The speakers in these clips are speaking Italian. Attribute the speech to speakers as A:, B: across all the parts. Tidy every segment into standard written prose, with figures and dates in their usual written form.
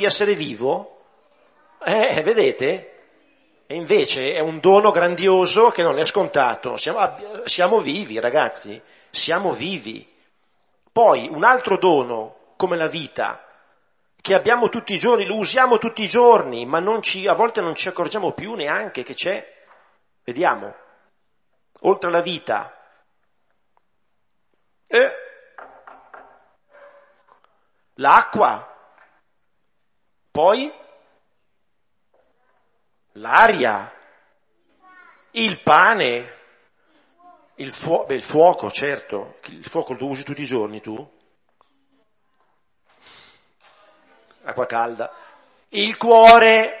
A: di essere vivo? Vedete? E invece è un dono grandioso che non è scontato. Siamo vivi, ragazzi, siamo vivi. Poi un altro dono, come la vita, che abbiamo tutti i giorni, lo usiamo tutti i giorni, ma a volte non ci accorgiamo più neanche che c'è. Vediamo. Oltre alla vita. L'acqua. Poi l'aria, il pane, il fuoco, certo. Il fuoco lo usi tutti i giorni tu? Acqua calda. Il cuore.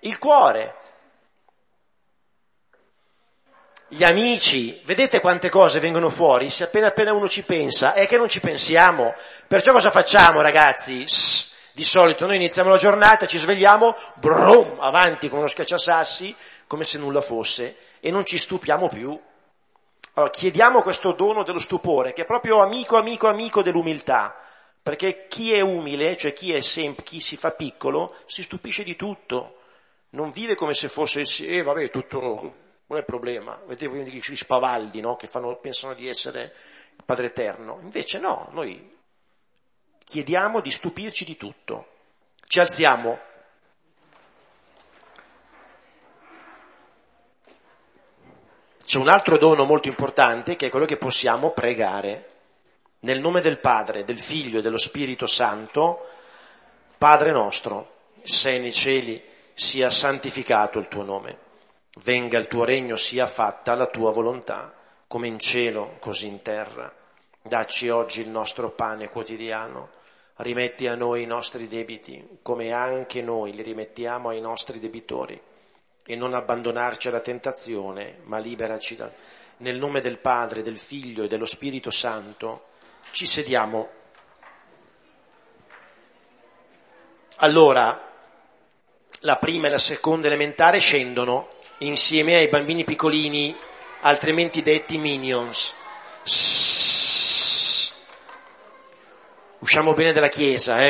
A: Gli amici, vedete quante cose vengono fuori? Se appena uno ci pensa, è che non ci pensiamo. Perciò cosa facciamo, ragazzi? Di solito noi iniziamo la giornata, ci svegliamo, brum, avanti con uno schiacciasassi, come se nulla fosse, e non ci stupiamo più. Allora, chiediamo questo dono dello stupore, che è proprio amico dell'umiltà, perché chi è umile, cioè chi si fa piccolo, si stupisce di tutto, non vive come se fosse, tutto, non è problema. Vedevo io gli spavaldi, no? Che pensano di essere il Padre Eterno, invece no, noi chiediamo di stupirci di tutto. Ci alziamo. C'è un altro dono molto importante che è quello che possiamo pregare. Nel nome del Padre, del Figlio e dello Spirito Santo, Padre nostro, sei nei cieli, sia santificato il tuo nome. Venga il tuo regno, sia fatta la tua volontà, come in cielo, così in terra. Dacci oggi il nostro pane quotidiano. Rimetti a noi i nostri debiti, come anche noi li rimettiamo ai nostri debitori. E non abbandonarci alla tentazione, ma liberaci Nel nome del Padre, del Figlio e dello Spirito Santo, ci sediamo. Allora, la prima e la seconda elementare scendono insieme ai bambini piccolini, altrimenti detti minions. Usciamo bene dalla chiesa,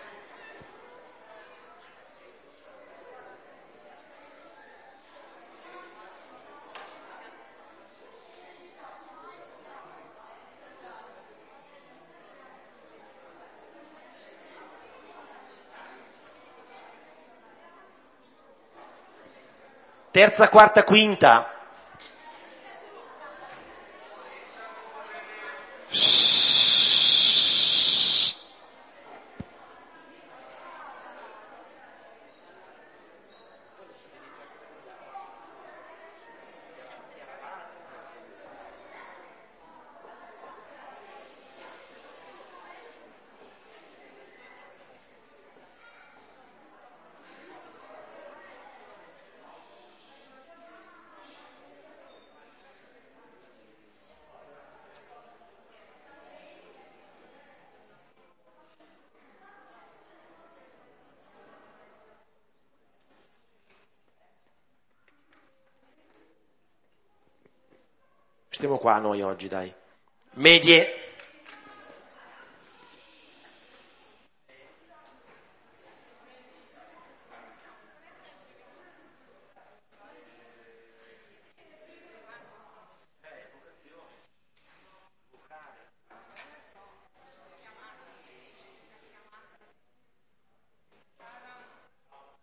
A: Terza, quarta, quinta. Stiamo qua noi oggi, dai. Medie.